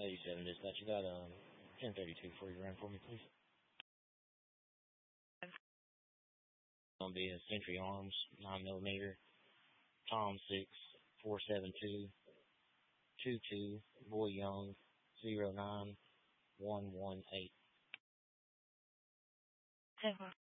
87 dispatch. You got 1032 for you. Run for me, please. Gonna be a Century Arms 9mm. Tom 6 472 22 Boy Young 09118. 10-4.